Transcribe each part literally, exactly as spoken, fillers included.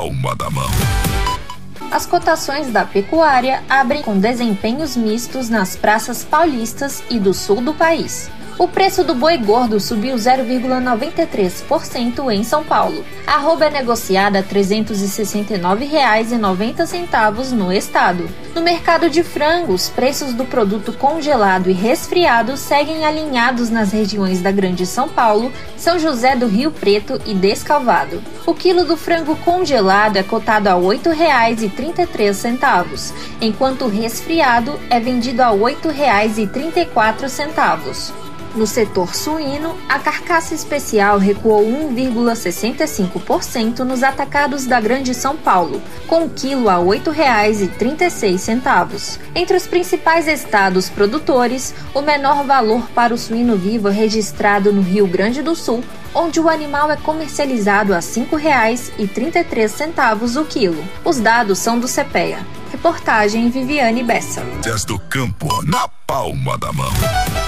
palma da mão. As cotações da pecuária abrem com desempenhos mistos nas praças paulistas e do sul do país. O preço do boi gordo subiu zero vírgula noventa e três por cento em São Paulo. A arroba é negociada a trezentos e sessenta e nove reais e noventa centavos no estado. No mercado de frango, os preços do produto congelado e resfriado seguem alinhados nas regiões da Grande São Paulo, São José do Rio Preto e Descalvado. O quilo do frango congelado é cotado a oito reais e trinta e três centavos, enquanto o resfriado é vendido a oito reais e trinta e quatro centavos. No setor suíno, a carcaça especial recuou um vírgula sessenta e cinco por cento nos atacados da Grande São Paulo, com o quilo a oito reais e trinta e seis centavos. Entre os principais estados produtores, o menor valor para o suíno vivo é registrado no Rio Grande do Sul, onde o animal é comercializado a cinco reais e trinta e três centavos o quilo. Os dados são do CEPEA. Reportagem Viviane Bessa. Desde o campo, na palma da mão.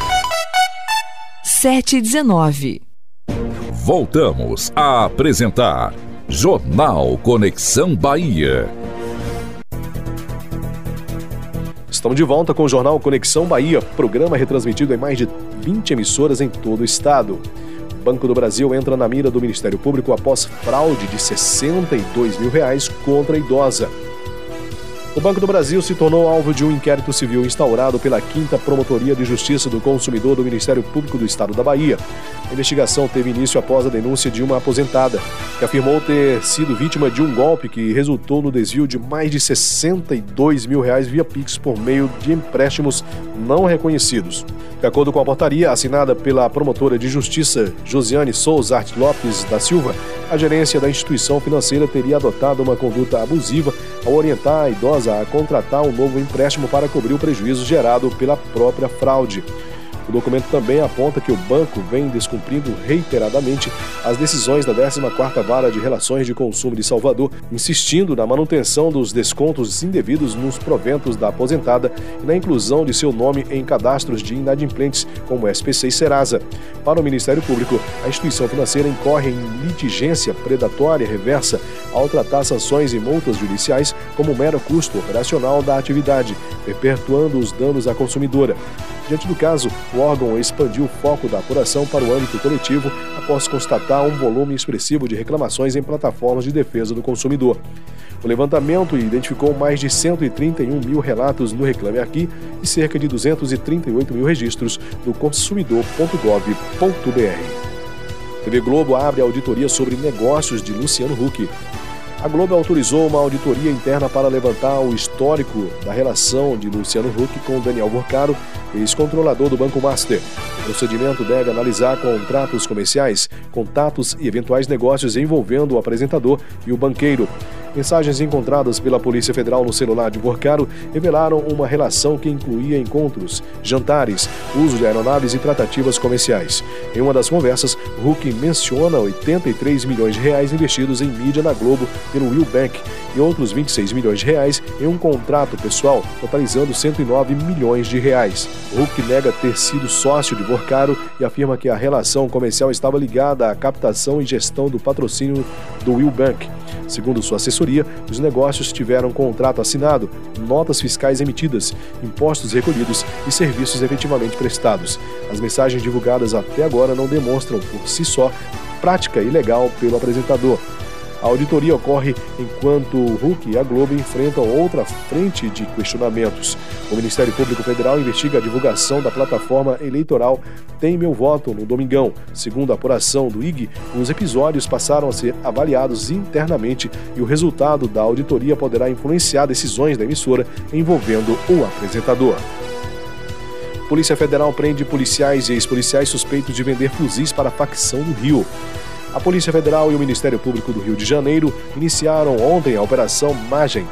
sete e dezenove. Voltamos a apresentar Jornal Conexão Bahia. Estamos de volta com o Jornal Conexão Bahia, programa retransmitido em mais de vinte emissoras em todo o estado. O Banco do Brasil entra na mira do Ministério Público após fraude de sessenta e dois mil reais contra a idosa. O Banco do Brasil se tornou alvo de um inquérito civil instaurado pela quinta Promotoria de Justiça do Consumidor do Ministério Público do Estado da Bahia. A investigação teve início após a denúncia de uma aposentada, que afirmou ter sido vítima de um golpe que resultou no desvio de mais de sessenta e dois mil reais via Pix por meio de empréstimos não reconhecidos. De acordo com a portaria assinada pela promotora de justiça Josiane Souza Arte Lopes da Silva, a gerência da instituição financeira teria adotado uma conduta abusiva ao orientar a idosa a contratar um novo empréstimo para cobrir o prejuízo gerado pela própria fraude. O documento também aponta que o banco vem descumprindo reiteradamente as decisões da décima quarta Vara de Relações de Consumo de Salvador, insistindo na manutenção dos descontos indevidos nos proventos da aposentada e na inclusão de seu nome em cadastros de inadimplentes, como S P C e Serasa. Para o Ministério Público, a instituição financeira incorre em litigência predatória reversa ao tratar sanções e multas judiciais como mero custo operacional da atividade, perpetuando os danos à consumidora. Diante do caso, o órgão expandiu o foco da apuração para o âmbito coletivo após constatar um volume expressivo de reclamações em plataformas de defesa do consumidor. O levantamento identificou mais de cento e trinta e um mil relatos no Reclame Aqui e cerca de duzentos e trinta e oito mil registros no consumidor ponto gov ponto br. T V Globo abre auditoria sobre negócios de Luciano Huck. A Globo autorizou uma auditoria interna para levantar o histórico da relação de Luciano Huck com Daniel Vorcaro, ex-controlador do Banco Master. O procedimento deve analisar contratos comerciais, contatos e eventuais negócios envolvendo o apresentador e o banqueiro. Mensagens encontradas pela Polícia Federal no celular de Vorcaro revelaram uma relação que incluía encontros, jantares, uso de aeronaves e tratativas comerciais. Em uma das conversas, Huck menciona oitenta e três milhões de reais investidos em mídia na Globo pelo Will Bank e outros vinte e seis milhões de reais em um contrato pessoal, totalizando cento e nove milhões de reais. Huck nega ter sido sócio de Vorcaro e afirma que a relação comercial estava ligada à captação e gestão do patrocínio do Will Bank. Segundo sua assessoria, os negócios tiveram contrato assinado, notas fiscais emitidas, impostos recolhidos e serviços efetivamente prestados. As mensagens divulgadas até agora não demonstram, por si só, prática ilegal pelo apresentador. A auditoria ocorre enquanto o Huck e a Globo enfrentam outra frente de questionamentos. O Ministério Público Federal investiga a divulgação da plataforma eleitoral Tem Meu Voto no Domingão. Segundo a apuração do I G, os episódios passaram a ser avaliados internamente e o resultado da auditoria poderá influenciar decisões da emissora envolvendo o apresentador. Polícia Federal prende policiais e ex-policiais suspeitos de vender fuzis para a facção do Rio. A Polícia Federal e o Ministério Público do Rio de Janeiro iniciaram ontem a Operação Magem,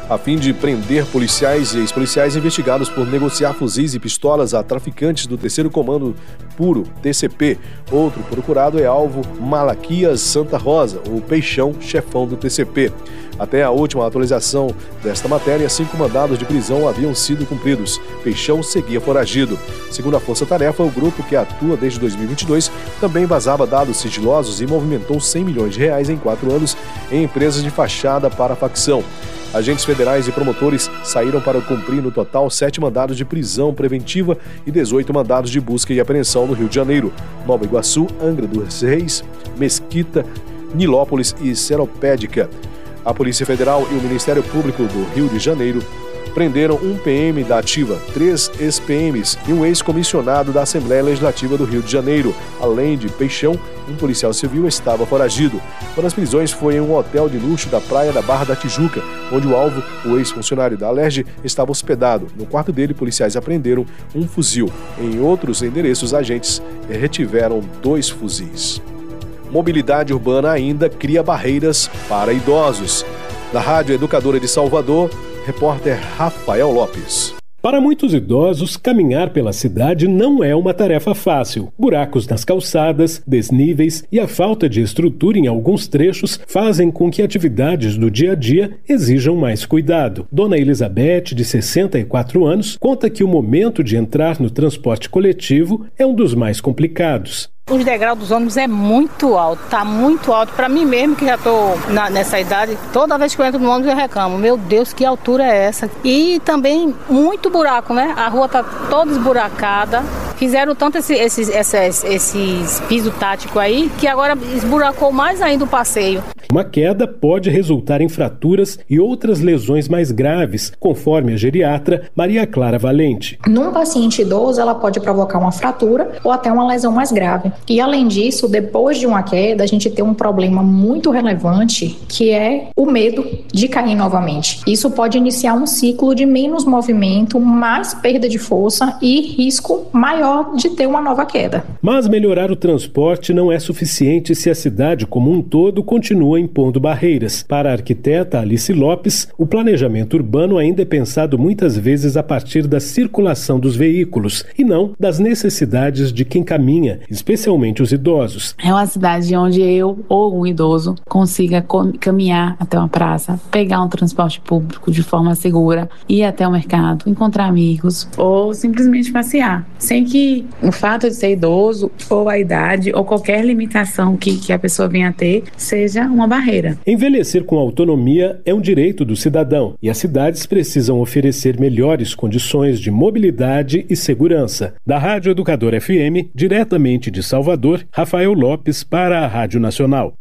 a fim de prender policiais e ex-policiais investigados por negociar fuzis e pistolas a traficantes do terceiro Comando Puro, T C P. Outro procurado é alvo Malaquias Santa Rosa, o Peixão, chefão do T C P. Até a última atualização desta matéria, cinco mandados de prisão haviam sido cumpridos. Peixão seguia foragido. Segundo a Força Tarefa, o grupo, que atua desde dois mil e vinte e dois, também vazava dados sigilosos e movimentou cem milhões de reais em quatro anos em empresas de fachada para a facção. Agentes federais e promotores saíram para cumprir no total sete mandados de prisão preventiva e dezoito mandados de busca e apreensão no Rio de Janeiro, Nova Iguaçu, Angra dos Reis, Mesquita, Nilópolis e Seropédica. A Polícia Federal e o Ministério Público do Rio de Janeiro prenderam um P M da Ativa, três ex-P Ms e um ex-comissionado da Assembleia Legislativa do Rio de Janeiro. Além de Peixão, um policial civil estava foragido. Uma das prisões foi em um hotel de luxo da praia da Barra da Tijuca, onde o alvo, o ex-funcionário da Alerj, estava hospedado. No quarto dele, policiais apreenderam um fuzil. Em outros endereços, agentes retiveram dois fuzis. Mobilidade urbana ainda cria barreiras para idosos. Da Rádio Educadora de Salvador, repórter Rafael Lopes. Para muitos idosos, caminhar pela cidade não é uma tarefa fácil. Buracos nas calçadas, desníveis e a falta de estrutura em alguns trechos fazem com que atividades do dia a dia exijam mais cuidado. Dona Elizabeth, de sessenta e quatro anos, conta que o momento de entrar no transporte coletivo é um dos mais complicados. Os degraus dos ônibus é muito alto, tá muito alto. Para mim mesmo, que já tô na, nessa idade, toda vez que eu entro no ônibus eu reclamo. Meu Deus, que altura é essa? E também muito buraco, né? A rua tá toda esburacada. Fizeram tanto esse, esses, esses, esses piso tático aí, que agora esburacou mais ainda o passeio. Uma queda pode resultar em fraturas e outras lesões mais graves, conforme a geriatra Maria Clara Valente. Num paciente idoso, ela pode provocar uma fratura ou até uma lesão mais grave. E além disso, depois de uma queda, a gente tem um problema muito relevante, que é o medo de cair novamente. Isso pode iniciar um ciclo de menos movimento, mais perda de força e risco maior de ter uma nova queda. Mas melhorar o transporte não é suficiente se a cidade como um todo continua impondo barreiras. Para a arquiteta Alice Lopes, o planejamento urbano ainda é pensado muitas vezes a partir da circulação dos veículos e não das necessidades de quem caminha, especialmente os idosos. É uma cidade onde eu ou um idoso consiga caminhar até uma praça, pegar um transporte público de forma segura, ir até o mercado, encontrar amigos ou simplesmente passear, sem que o fato de ser idoso ou a idade ou qualquer limitação que, que a pessoa venha a ter seja uma barreira. Envelhecer com autonomia é um direito do cidadão e as cidades precisam oferecer melhores condições de mobilidade e segurança. Da Rádio Educadora F M, diretamente de Salvador, Rafael Lopes para a Rádio Nacional.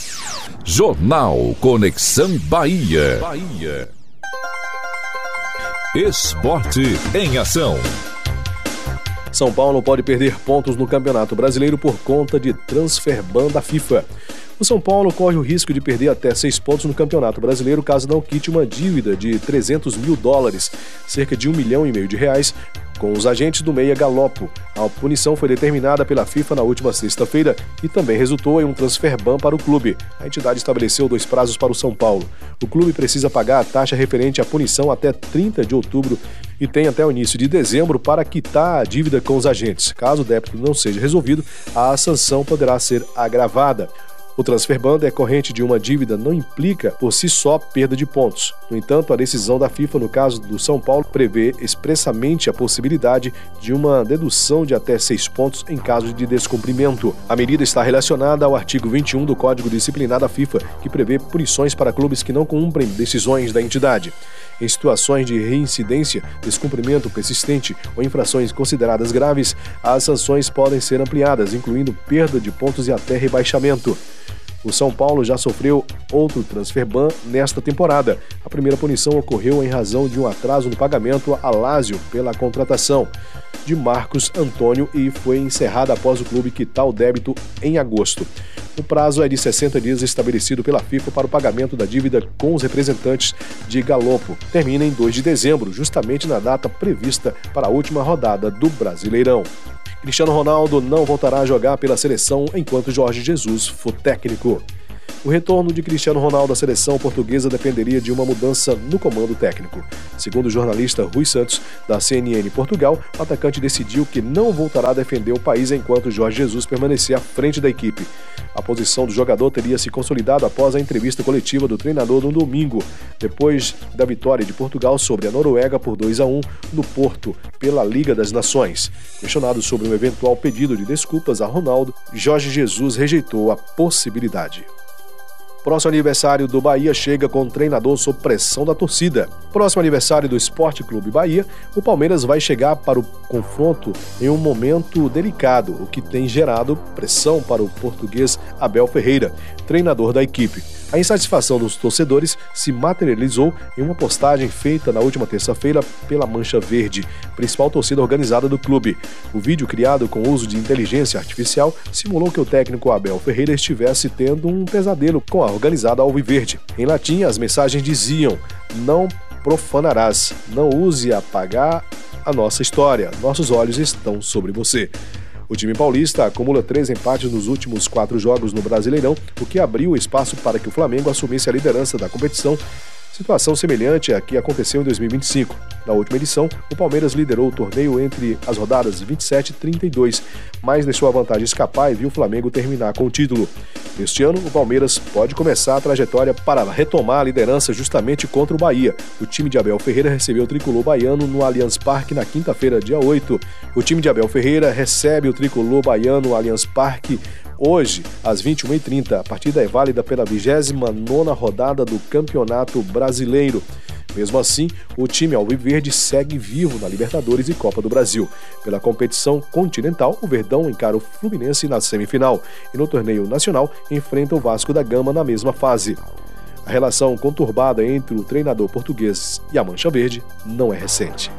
Jornal Conexão Bahia. Bahia. Esporte em ação. São Paulo pode perder pontos no Campeonato Brasileiro por conta de transferban da FIFA. O São Paulo corre o risco de perder até seis pontos no Campeonato Brasileiro caso não quite uma dívida de trezentos mil dólares, cerca de um milhão e meio de reais, com os agentes do meia Galopo. A punição foi determinada pela FIFA na última sexta-feira e também resultou em um transferban para o clube. A entidade estabeleceu dois prazos para o São Paulo. O clube precisa pagar a taxa referente à punição até trinta de outubro e tem até o início de dezembro para quitar a dívida com os agentes. Caso o débito não seja resolvido, a sanção poderá ser agravada. O transferban decorrente de uma dívida não implica por si só perda de pontos. No entanto, a decisão da FIFA no caso do São Paulo prevê expressamente a possibilidade de uma dedução de até seis pontos em caso de descumprimento. A medida está relacionada ao artigo vinte e um do Código Disciplinar da FIFA, que prevê punições para clubes que não cumprem decisões da entidade. Em situações de reincidência, descumprimento persistente ou infrações consideradas graves, as sanções podem ser ampliadas, incluindo perda de pontos e até rebaixamento. O São Paulo já sofreu outro transferban nesta temporada. A primeira punição ocorreu em razão de um atraso no pagamento a Lazio pela contratação de Marcos Antônio e foi encerrada após o clube quitar o débito em agosto. O prazo é de sessenta dias estabelecido pela FIFA para o pagamento da dívida com os representantes de Galopo. Termina em dois de dezembro, justamente na data prevista para a última rodada do Brasileirão. Cristiano Ronaldo não voltará a jogar pela seleção enquanto Jorge Jesus for técnico. O retorno de Cristiano Ronaldo à seleção portuguesa dependeria de uma mudança no comando técnico. Segundo o jornalista Rui Santos, da C N N Portugal, o atacante decidiu que não voltará a defender o país enquanto Jorge Jesus permanecer à frente da equipe. A posição do jogador teria se consolidado após a entrevista coletiva do treinador no domingo, depois da vitória de Portugal sobre a Noruega por dois a um no Porto, pela Liga das Nações. Questionado sobre um eventual pedido de desculpas a Ronaldo, Jorge Jesus rejeitou a possibilidade. Próximo aniversário do Bahia chega com o treinador sob pressão da torcida. Próximo aniversário do Esporte Clube Bahia, o Palmeiras vai chegar para o confronto em um momento delicado, o que tem gerado pressão para o português Abel Ferreira, treinador da equipe. A insatisfação dos torcedores se materializou em uma postagem feita na última terça-feira pela Mancha Verde, principal torcida organizada do clube. O vídeo, criado com uso de inteligência artificial, simulou que o técnico Abel Ferreira estivesse tendo um pesadelo com a organizada alviverde. Em latim, as mensagens diziam: "Não profanarás, não use apagar a nossa história, nossos olhos estão sobre você." O time paulista acumula três empates nos últimos quatro jogos no Brasileirão, o que abriu espaço para que o Flamengo assumisse a liderança da competição, situação semelhante à que aconteceu em dois mil e vinte e cinco. Na última edição, o Palmeiras liderou o torneio entre as rodadas vinte e sete e trinta e dois, mas deixou a vantagem escapar e viu o Flamengo terminar com o título. Neste ano, o Palmeiras pode começar a trajetória para retomar a liderança justamente contra o Bahia. O time de Abel Ferreira recebeu o tricolor baiano no Allianz Parque na quinta-feira, dia oito. O time de Abel Ferreira recebe o tricolor baiano no Allianz Parque hoje, às vinte e uma e trinta. A partida é válida pela vigésima nona rodada do Campeonato Brasileiro. Mesmo assim, o time alviverde segue vivo na Libertadores e Copa do Brasil. Pela competição continental, o Verdão encara o Fluminense na semifinal e no torneio nacional enfrenta o Vasco da Gama na mesma fase. A relação conturbada entre o treinador português e a Mancha Verde não é recente.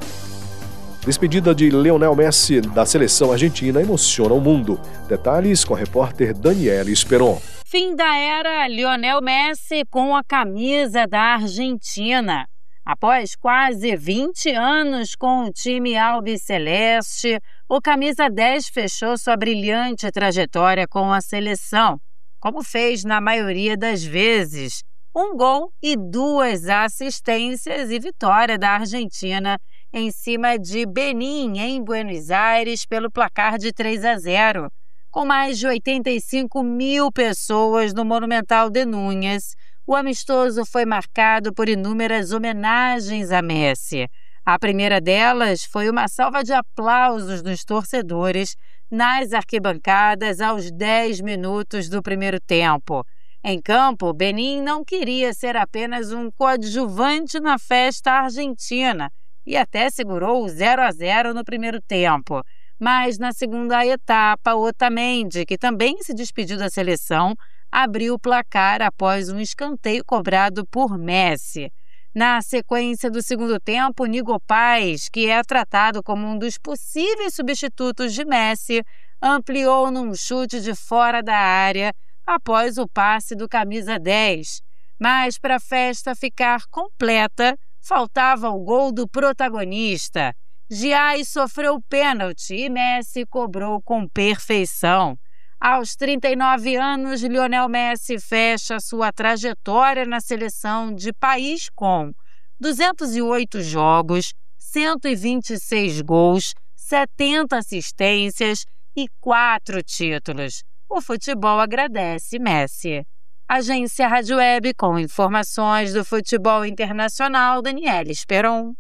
Despedida de Lionel Messi da seleção argentina emociona o mundo. Detalhes com a repórter Daniela Esperon. Fim da era Lionel Messi com a camisa da Argentina. Após quase vinte anos com o time albiceleste, o camisa dez fechou sua brilhante trajetória com a seleção, como fez na maioria das vezes. Um gol e duas assistências e vitória da Argentina em cima de Benin, em Buenos Aires, pelo placar de três a zero. Com mais de oitenta e cinco mil pessoas no Monumental de Núñez, o amistoso foi marcado por inúmeras homenagens a Messi. A primeira delas foi uma salva de aplausos dos torcedores nas arquibancadas aos dez minutos do primeiro tempo. Em campo, Benin não queria ser apenas um coadjuvante na festa argentina e até segurou o zero a zero no primeiro tempo. Mas na segunda etapa, Otamendi, que também se despediu da seleção, abriu o placar após um escanteio cobrado por Messi. Na sequência do segundo tempo, Nico Paz, que é tratado como um dos possíveis substitutos de Messi, ampliou num chute de fora da área após o passe do camisa dez. Mas para a festa ficar completa, faltava o gol do protagonista. Giai sofreu pênalti e Messi cobrou com perfeição. Aos trinta e nove anos, Lionel Messi fecha sua trajetória na seleção de país com duzentos e oito jogos, cento e vinte e seis gols, setenta assistências e quatro títulos. O futebol agradece Messi. Agência Rádio Web com informações do futebol internacional, Daniela Esperon.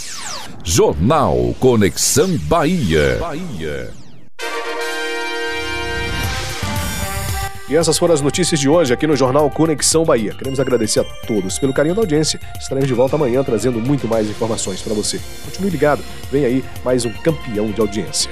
Jornal Conexão Bahia. Bahia. E essas foram as notícias de hoje aqui no Jornal Conexão Bahia. Queremos agradecer a todos pelo carinho da audiência. Estaremos de volta amanhã trazendo muito mais informações para você. Continue ligado, vem aí mais um campeão de audiência.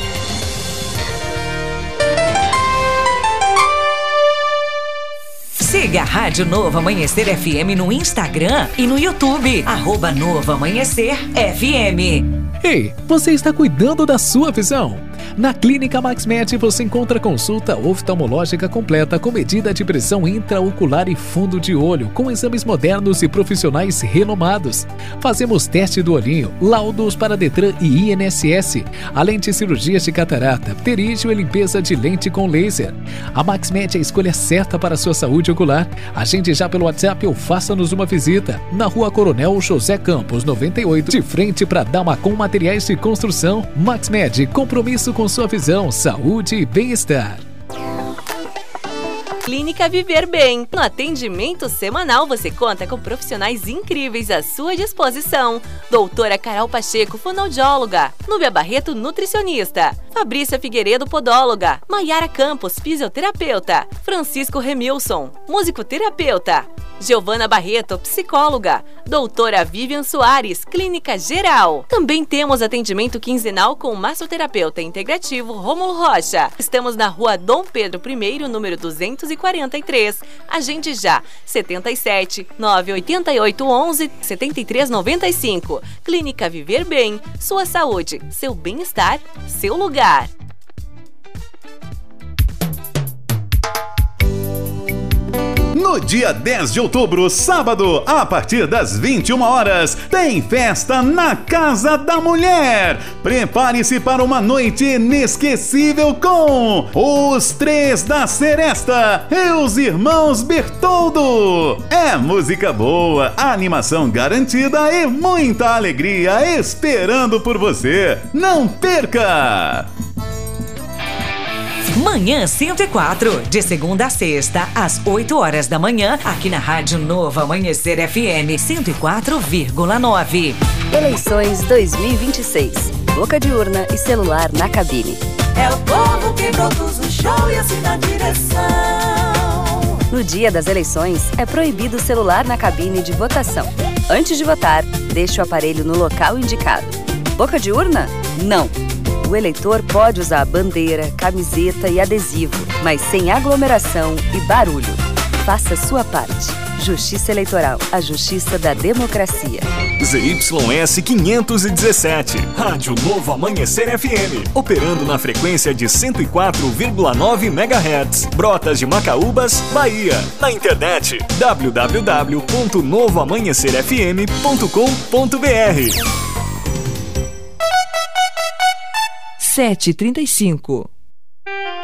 Siga a Rádio Novo Amanhecer F M no Instagram e no YouTube, arroba Novo Amanhecer F M. Ei, você está cuidando da sua visão? Na Clínica MaxMed você encontra consulta oftalmológica completa com medida de pressão intraocular e fundo de olho, com exames modernos e profissionais renomados. Fazemos teste do olhinho, laudos para Detran e I N S S, além de cirurgias de catarata, pterígio e limpeza de lente com laser. A MaxMed é a escolha certa para a sua saúde ocular. Agende já pelo WhatsApp ou faça-nos uma visita. Na Rua Coronel José Campos, noventa e oito, de frente para Damacom Materiais de Construção. MaxMed, compromisso com sua visão, saúde e bem-estar. Clínica Viver Bem. No atendimento semanal você conta com profissionais incríveis à sua disposição. Doutora Carol Pacheco, fonoaudióloga. Núbia Barreto, nutricionista. Fabrícia Figueiredo, podóloga. Maiara Campos, fisioterapeuta. Francisco Remilson, musicoterapeuta. Giovana Barreto, psicóloga. Doutora Vivian Soares, clínica geral. Também temos atendimento quinzenal com o massoterapeuta integrativo Rômulo Rocha. Estamos na Rua Dom Pedro I, número duzentos e quarenta e três. Agende já, setenta e sete, nove oito oito, onze, setenta e três noventa e cinco. Clínica Viver Bem, sua saúde, seu bem-estar, seu lugar. No dia dez de outubro, sábado, a partir das vinte e uma horas, tem festa na Casa da Mulher. Prepare-se para uma noite inesquecível com os Três da Seresta e os Irmãos Bertoldo. É música boa, animação garantida e muita alegria esperando por você. Não perca! Manhã cento e quatro, de segunda a sexta, às oito horas da manhã, aqui na Rádio Novo Amanhecer F M cento e quatro vírgula nove. Eleições dois mil e vinte e seis. Boca de urna e celular na cabine. É o povo que produz o show e assina a direção. No dia das eleições, é proibido o celular na cabine de votação. Antes de votar, deixe o aparelho no local indicado. Boca de urna? Não. O eleitor pode usar bandeira, camiseta e adesivo, mas sem aglomeração e barulho. Faça sua parte. Justiça Eleitoral, a justiça da democracia. Z Y S quinhentos e dezessete, Rádio Novo Amanhecer F M, operando na frequência de cento e quatro vírgula nove megahertz, Brotas de Macaúbas, Bahia. Na internet, w w w ponto novo amanhecer f m ponto com ponto b r. sete e trinta e cinco.